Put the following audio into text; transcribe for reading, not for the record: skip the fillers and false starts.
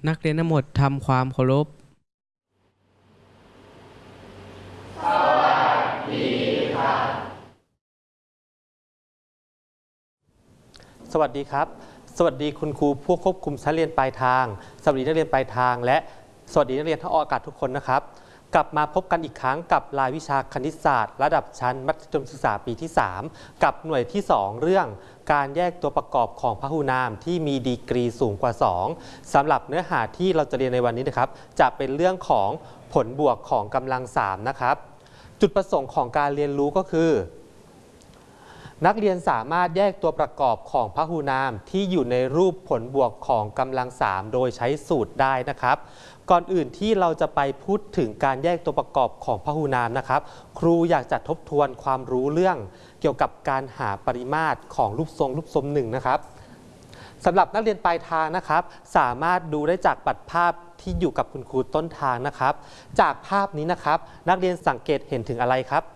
นักเรียนทั้งหมดทำความเคารพสวัสดีครับสวัสดีคุณครูผู้ควบคุมชั้นเรียนปลายทางสวัสดีนักเรียนปลายทางและสวัสดีนักเรียนทั้งออกอากาศทุกคนนะครับกลับมาพบกันอีกครั้งกับรายวิชาคณิตศาสตร์ระดับชั้นมัธยมศึกษาปีที่ 3กับหน่วยที่ 2 เรื่องการแยกตัวประกอบของพหุนามที่มีดีกรีสูงกว่า 2สำหรับเนื้อหาที่เราจะเรียนในวันนี้นะครับจะเป็นเรื่องของผลบวกของกำลัง 3นะครับจุดประสงค์ของการเรียนรู้ก็คือนักเรียนสามารถแยกตัวประกอบของพหุนามที่อยู่ในรูปผลบวกของกำลัง 3โดยใช้สูตรได้นะครับก่อนอื่นที่เราจะไปพูดถึงการแยกตัวประกอบของพหุนามนะครับครูอยากจะทบทวนความรู้เรื่องเกี่ยวกับการหาปริมาตรของรูปทรงหนึ่งนะครับสำหรับนักเรียนปลายทางนะครับสามารถดูได้จากบัตรภาพที่อยู่กับคุณครูต้นทางนะครับจากภาพนี้นะครับนักเรียนสังเกตเห็นถึงอะไรครับ